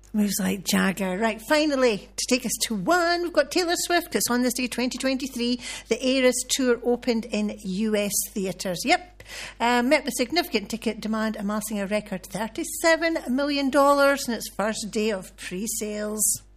Moves like Jagger. Right, finally, to take us to one, we've got Taylor Swift. It's on this day, 2023. The Eras Tour opened in US theatres. Yep. Met with significant ticket demand, amassing a record $37 million in its first day of pre-sales.